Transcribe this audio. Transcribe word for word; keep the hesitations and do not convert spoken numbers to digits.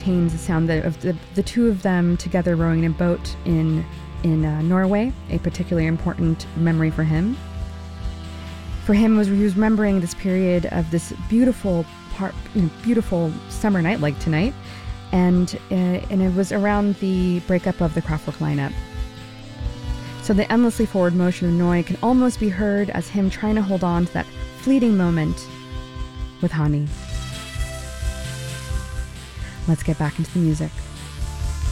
contains the sound of the, the two of them together rowing in a boat in in uh, Norway, a particularly important memory for him. For him, was he was remembering this period of this beautiful part, you know, beautiful summer night like tonight, and uh, and it was around the breakup of the Kraftwerk lineup. So the endlessly forward motion of Neu can almost be heard as him trying to hold on to that fleeting moment with Hani. Let's get back into the music.